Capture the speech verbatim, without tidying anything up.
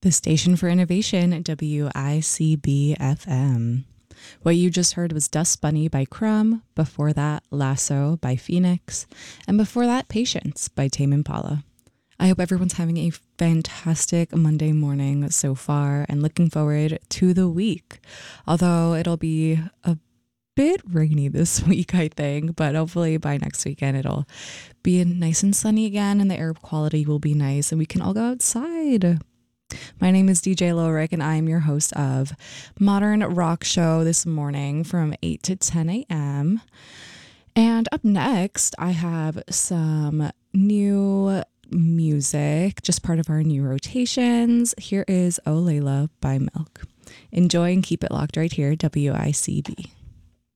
The station for innovation, W I C B F M. What you just heard was Dust Bunny by Crumb, before that Lasso by Phoenix, and before that Patience by Tame Impala. I hope everyone's having a fantastic Monday morning so far and looking forward to the week. Although it'll be a bit rainy this week, I think, but hopefully by next weekend it'll be nice and sunny again and the air quality will be nice and we can all go outside. My name is D J Lorick and I am your host of Modern Rock Show this morning from eight to ten a.m. And up next, I have some new music, just part of our new rotations. Here is Oh Layla by Milk. Enjoy and keep it locked right here, W I C B.